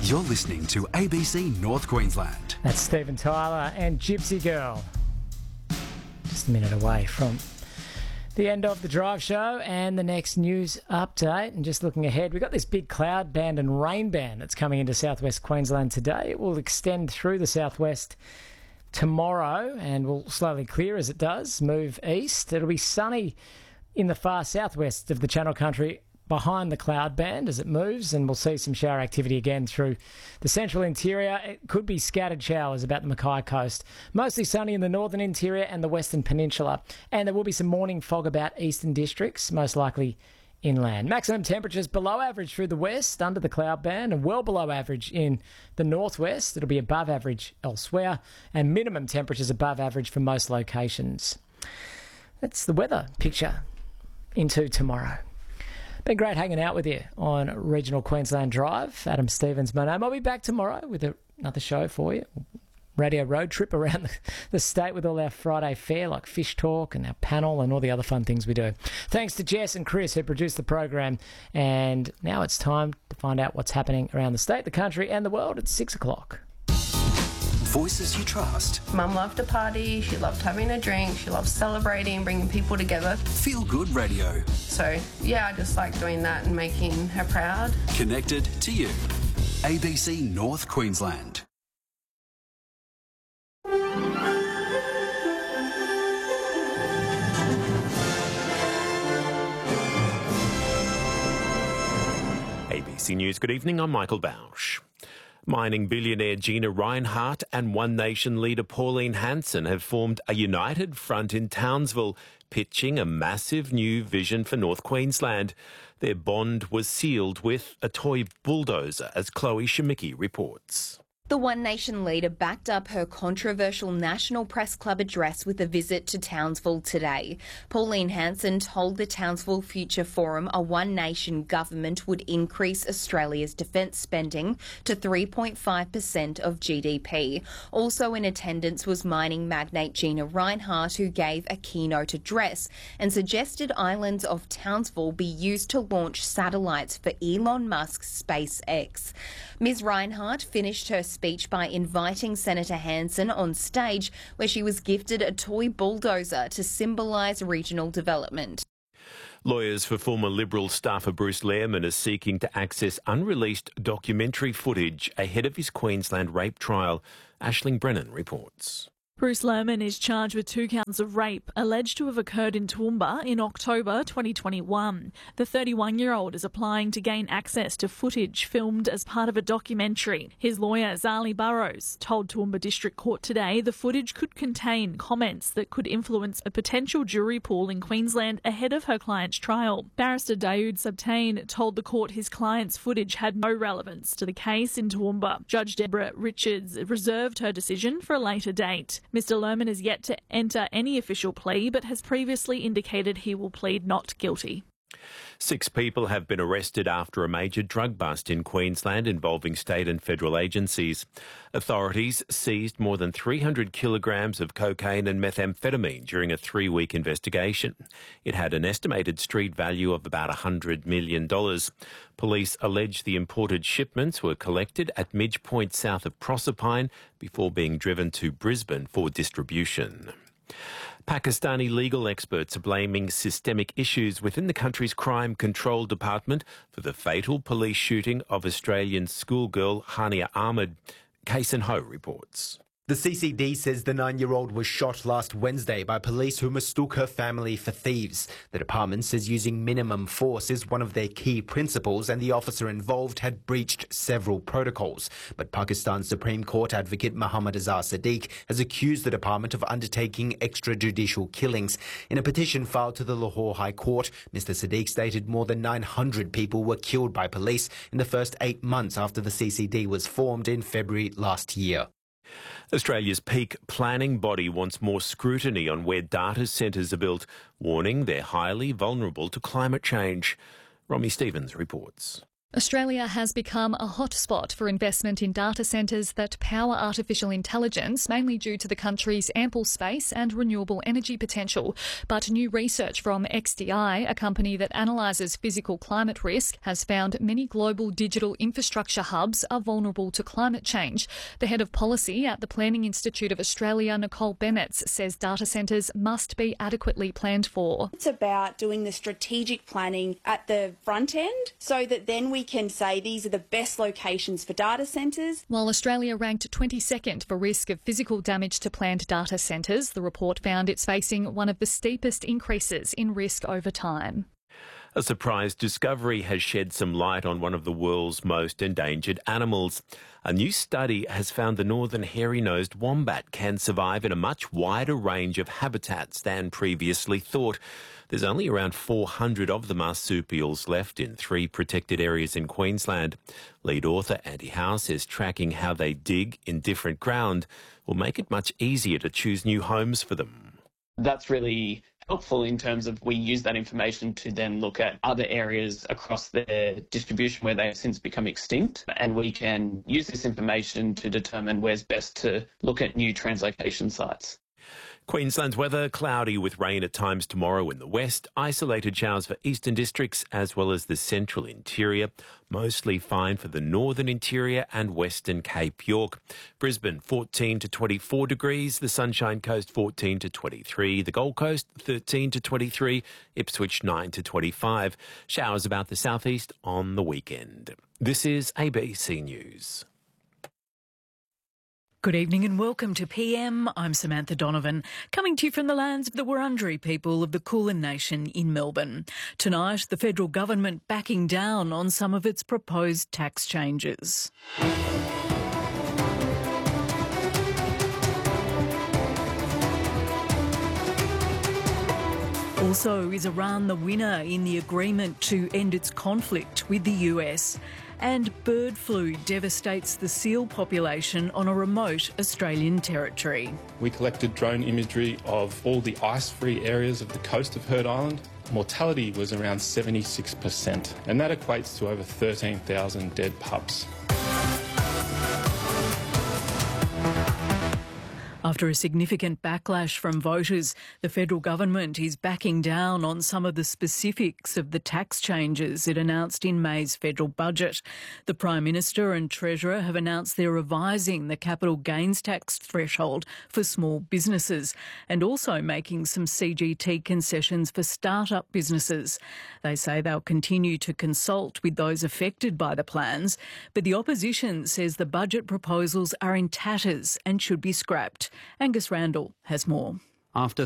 You're listening to ABC North Queensland. That's Steven Tyler and Gypsy Girl. Just a minute away from the end of the drive show and the next news update. And just looking ahead, we've got this big cloud band and rain band that's coming into southwest Queensland today. It will extend through the southwest tomorrow and will slowly clear as it does, move east. It'll be sunny in the far southwest of the Channel Country behind the cloud band as it moves, and we'll see some shower activity again through the central interior. It could be scattered showers about the Mackay coast. Mostly sunny in the northern interior and the western peninsula. And there will be some morning fog about eastern districts, most likely inland. Maximum temperatures below average through the west under the cloud band and well below average in the northwest. It'll be above average elsewhere, and minimum temperatures above average for most locations. That's the weather picture into tomorrow. Been great hanging out with you on Regional Queensland Drive. Adam Stevens, my name. I'll be back tomorrow with another show for you. Radio road trip around the state with all our Friday fare, like Fish Talk and our panel and all the other fun things we do. Thanks to Jess and Chris who produced the program. And now it's time to find out what's happening around the state, the country and the world at 6 o'clock. Voices you trust. Mum loved to party, she loved having a drink, she loved celebrating, bringing people together. Feel Good Radio. So, yeah, I just like doing that and making her proud. Connected to you. ABC North Queensland. ABC News, good evening, I'm Michael Bausch. Mining billionaire Gina Rinehart and One Nation leader Pauline Hanson have formed a united front in Townsville, pitching a massive new vision for North Queensland. Their bond was sealed with a toy bulldozer, as Chloe Shemicki reports. The One Nation leader backed up her controversial National Press Club address with a visit to Townsville today. Pauline Hanson told the Townsville Future Forum a One Nation government would increase Australia's defence spending to 3.5% of GDP. Also in attendance was mining magnate Gina Rinehart, who gave a keynote address and suggested islands of Townsville be used to launch satellites for Elon Musk's SpaceX. Ms Rinehart finished her speech by inviting Senator Hanson on stage, where she was gifted a toy bulldozer to symbolise regional development. Lawyers for former Liberal staffer Bruce Lehrmann are seeking to access unreleased documentary footage ahead of his Queensland rape trial. Aisling Brennan reports. Bruce Lehrmann is charged with 2 counts of rape alleged to have occurred in Toowoomba in October 2021. The 31-year-old is applying to gain access to footage filmed as part of a documentary. His lawyer, Zali Burrows, told Toowoomba District Court today the footage could contain comments that could influence a potential jury pool in Queensland ahead of her client's trial. Barrister Daoud Sabtain told the court his client's footage had no relevance to the case in Toowoomba. Judge Deborah Richards reserved her decision for a later date. Mr Lehrmann is yet to enter any official plea, but has previously indicated he will plead not guilty. 6 people have been arrested after a major drug bust in Queensland involving state and federal agencies. Authorities seized more than 300 kilograms of cocaine and methamphetamine during a 3-week investigation. It had an estimated street value of about $100 million. Police allege the imported shipments were collected at Midge Point south of Proserpine before being driven to Brisbane for distribution. Pakistani legal experts are blaming systemic issues within the country's crime control department for the fatal police shooting of Australian schoolgirl Hania Ahmed. Case and Ho reports. The CCD says the 9-year-old was shot last Wednesday by police who mistook her family for thieves. The department says using minimum force is one of their key principles, and the officer involved had breached several protocols. But Pakistan's Supreme Court advocate Muhammad Azhar Sadiq has accused the department of undertaking extrajudicial killings. In a petition filed to the Lahore High Court, Mr Sadiq stated more than 900 people were killed by police in the first 8 months after the CCD was formed in February last year. Australia's peak planning body wants more scrutiny on where data centres are built, warning they're highly vulnerable to climate change. Romy Stevens reports. Australia has become a hotspot for investment in data centres that power artificial intelligence, mainly due to the country's ample space and renewable energy potential. But new research from XDI, a company that analyses physical climate risk, has found many global digital infrastructure hubs are vulnerable to climate change. The head of policy at the Planning Institute of Australia, Nicole Bennett, says data centres must be adequately planned for. It's about doing the strategic planning at the front end so that then we can say these are the best locations for data centres. While Australia ranked 22nd for risk of physical damage to planned data centres, the report found it's facing one of the steepest increases in risk over time. A surprise discovery has shed some light on one of the world's most endangered animals. A new study has found the northern hairy-nosed wombat can survive in a much wider range of habitats than previously thought. There's only around 400 of the marsupials left in 3 protected areas in Queensland. Lead author Andy Howe says tracking how they dig in different ground will make it much easier to choose new homes for them. That's really helpful in terms of we use that information to then look at other areas across their distribution where they have since become extinct, and we can use this information to determine where's best to look at new translocation sites. Queensland's weather, cloudy with rain at times tomorrow in the west, isolated showers for eastern districts as well as the central interior, mostly fine for the northern interior and western Cape York. Brisbane 14 to 24 degrees, the Sunshine Coast 14 to 23, the Gold Coast 13 to 23, Ipswich 9 to 25. Showers about the southeast on the weekend. This is ABC News. Good evening and welcome to PM. I'm Samantha Donovan, coming to you from the lands of the Wurundjeri people of the Kulin Nation in Melbourne. Tonight, the federal government backing down on some of its proposed tax changes. Also, is Iran the winner in the agreement to end its conflict with the US? And bird flu devastates the seal population on a remote Australian territory. We collected drone imagery of all the ice-free areas of the coast of Heard Island. Mortality was around 76%, and that equates to over 13,000 dead pups. After a significant backlash from voters, the federal government is backing down on some of the specifics of the tax changes it announced in May's federal budget. The Prime Minister and Treasurer have announced they're revising the capital gains tax threshold for small businesses and also making some CGT concessions for start-up businesses. They say they'll continue to consult with those affected by the plans, but the opposition says the budget proposals are in tatters and should be scrapped. Angus Randall has more. After